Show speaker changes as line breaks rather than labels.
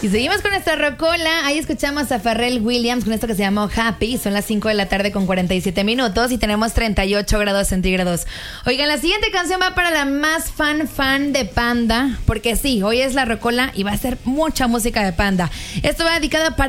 Y seguimos con nuestra rocola. Ahí escuchamos a Pharrell Williams con esto que se llamó Happy. Son las 5 de la tarde con 47 minutos y tenemos 38 grados centígrados. Oigan, la siguiente canción va para la más fan de Panda. Porque sí, hoy es la rocola y va a ser mucha música de Panda. Esto va dedicado para